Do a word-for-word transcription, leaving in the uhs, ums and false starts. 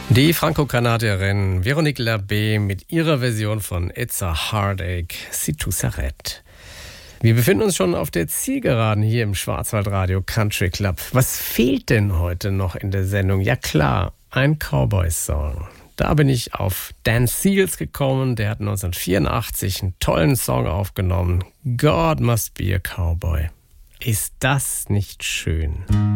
Die Franco-Kanadierin Véronique Labbé mit ihrer Version von It's a Heartache, Si tu s'arrêtes. Wir befinden uns schon auf der Zielgeraden hier im Schwarzwaldradio Country Club. Was fehlt denn heute noch in der Sendung? Ja klar, ein Cowboy-Song. Da bin ich auf Dan Seals gekommen. Der hat neunzehnhundertvierundachtzig einen tollen Song aufgenommen. God Must Be a Cowboy. Ist das nicht schön?